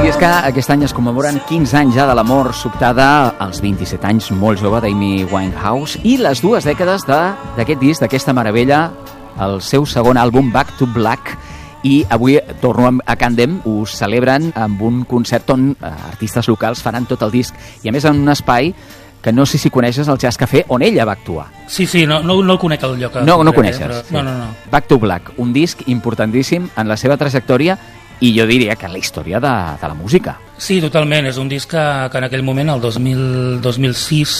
I és que aquest any es commemoren 15 anys ja de la mort sobtada als 27 anys, molt jove, d'Amy Winehouse, i les 2 dècades d'aquest disc, d'aquesta meravella, el seu segon àlbum, Back to Black. I avui torno a Candem, us celebren amb un concert on artistes locals faran tot el disc, i a més en un espai que no sé si coneixes, el Jazz Café, on ella va actuar. Sí, no el conec el lloc. No coneixes. Però... No. Back to Black, un disc importantíssim en la seva trajectòria i jo diria que en la història de la música. Sí, totalment. És un disc que en aquell moment, el 2006,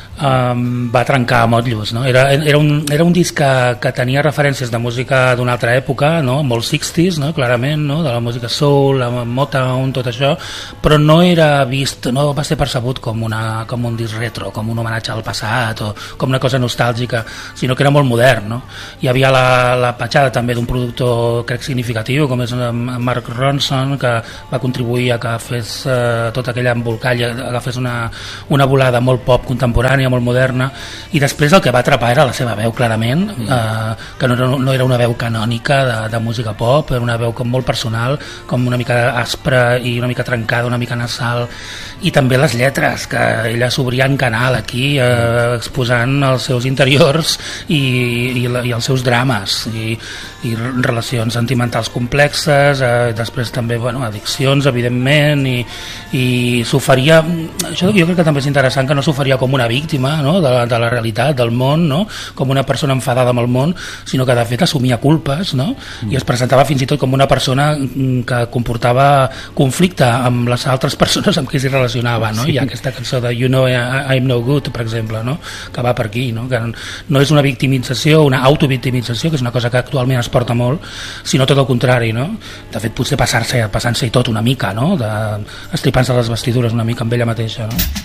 va trencar a motllos, no? Era un disc que tenia referències de música d'una altra època, no? Molt 60s, no? Clarament, no? De la música soul, Motown, tot això, però no era vist, no va ser percebut com un disc retro, com un homenatge al passat o com una cosa nostàlgica, sinó que era molt modern, no? Hi havia la petjada també d'un productor, crec, significatiu, com és Mark Ronson, que va contribuir a que fes tot aquell embolcall, que fes una volada molt pop contemporània, molt moderna, i després el que va atrapar era la seva veu, clarament, que no era una veu canònica de música pop, era una veu com molt personal, com una mica aspra i una mica trencada, una mica nasal, i també les lletres, que ella s'obria en canal aquí, exposant els seus interiors i els seus drames i relacions sentimentals complexes, després també, addiccions, evidentment, i s'oferia, això jo crec que també és interessant, que no s'oferia com una víctima, no? de la realitat, del món, no? Com una persona enfadada amb el món, sinó que de fet assumia culpes, no? I es presentava fins i tot com una persona que comportava conflicte amb les altres persones amb qui s'hi relacionava, no? Hi ha aquesta cançó de You Know I'm No Good, per exemple, no? Que va per aquí, no? Que no és una victimització, una autovictimització, que és una cosa que actualment es porta molt, sinó tot el contrari, no? De fet, potser passant-se tot una mica, no? Estripant-se les vestidures una mica amb ella mateixa, no?